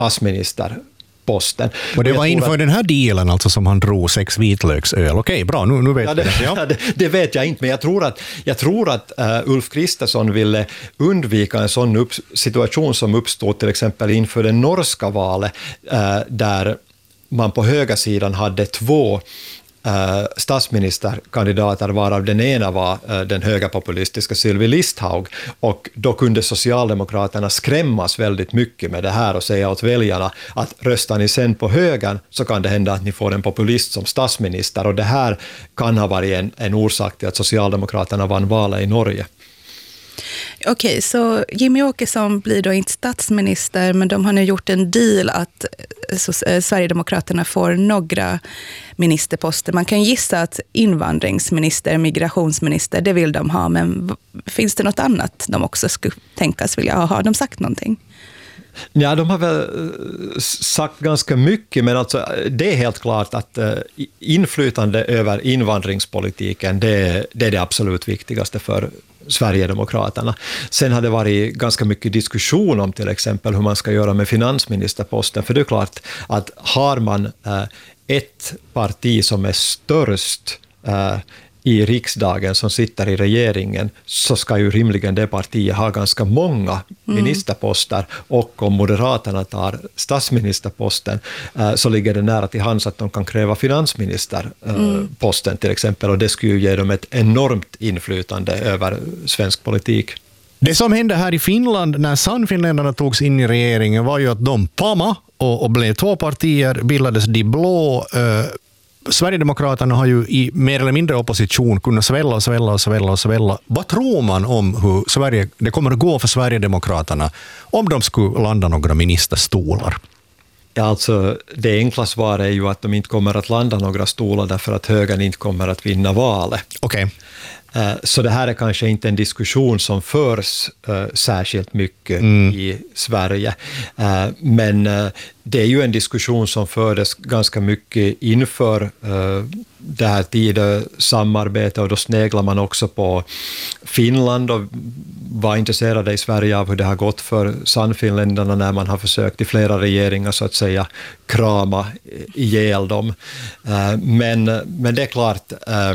statsministerposten. Och det var inför den här dealen alltså som han drog 6 vitlöksöl. Okej, bra, nu vet vi det. Ja. Det vet jag inte, men jag tror att Ulf Kristersson ville undvika en sån situation som uppstod till exempel inför det norska valet, där man på högersidan hade 2 statsministerkandidater, varav den ena var den högerpopulistiska Sylvie Listhaug, och då kunde Socialdemokraterna skrämmas väldigt mycket med det här och säga åt väljarna att röstar ni sen på högern så kan det hända att ni får en populist som statsminister, och det här kan ha varit en orsak till att Socialdemokraterna vann valet i Norge. Okej, så Jimmy Åkesson blir då inte statsminister, men de har nu gjort en deal att Sverigedemokraterna får några ministerposter. Man kan gissa att invandringsminister, migrationsminister, det vill de ha, men finns det något annat de också skulle tänkas vilja ha? Har de sagt någonting? Ja, de har väl sagt ganska mycket, men alltså, det är helt klart att inflytande över invandringspolitiken, det är det absolut viktigaste för Sverigedemokraterna. Sen har det varit ganska mycket diskussion om till exempel hur man ska göra med finansministerposten, för det är klart att har man ett parti som är störst i riksdagen som sitter i regeringen, så ska ju rimligen det partiet ha ganska många ministerposter, och om Moderaterna tar statsministerposten så ligger det nära till hands att de kan kräva finansministerposten till exempel, och det skulle ju ge dem ett enormt inflytande över svensk politik. Det som hände här i Finland när Sannfinländarna togs in i regeringen var ju att de pama och blev 2 partier, bildades de blå. Sverigedemokraterna har ju i mer eller mindre opposition kunnat svälla. Vad tror man om hur det kommer att gå för Sverigedemokraterna om de skulle landa några ministerstolar? Ja, alltså, det enkla svaret är ju att de inte kommer att landa några stolar därför att högern inte kommer att vinna valet. Okej. Så det här är kanske inte en diskussion som förs särskilt mycket i Sverige. Men det är ju en diskussion som fördes ganska mycket inför det här Tidösamarbetet, och då sneglar man också på Finland och var intresserade i Sverige av hur det har gått för Sannfinländarna när man har försökt i flera regeringar så att säga krama ihjäl dem. Men det är klart,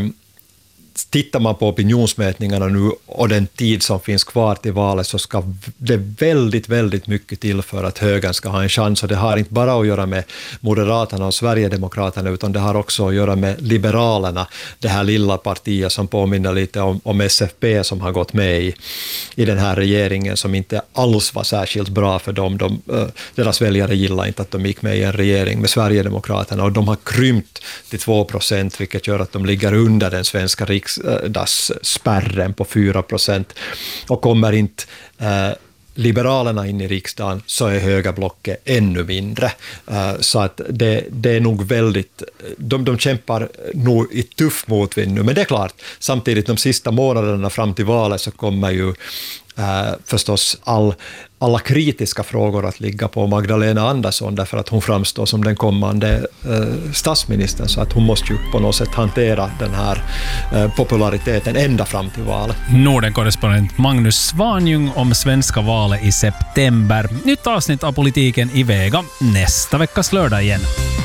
tittar man på opinionsmätningarna nu och den tid som finns kvar till valet, så ska det väldigt, väldigt mycket till för att högern ska ha en chans. Och det har inte bara att göra med Moderaterna och Sverigedemokraterna, utan det har också att göra med Liberalerna, det här lilla partiet som påminner lite om SFP som har gått med i den här regeringen, som inte alls var särskilt bra för dem. Deras väljare gillar inte att de gick med i en regering med Sverigedemokraterna, och de har krympt till 2%, vilket gör att de ligger under den svenska riksdagsspärren på 4%, och kommer inte Liberalerna in i riksdagen så är högerblocket ännu mindre. Så att det är nog väldigt, de kämpar nog i tuff motvind nu, men det är klart, samtidigt de sista månaderna fram till valet så kommer ju förstås alla kritiska frågor att ligga på Magdalena Andersson, därför att hon framstår som den kommande statsministern, så att hon måste ju på något sätt hantera den här populariteten ända fram till valet. Norden-korrespondent Magnus Svanjung om svenska valet i september. Nytt avsnitt av Politiken i Vega nästa veckas lördag igen.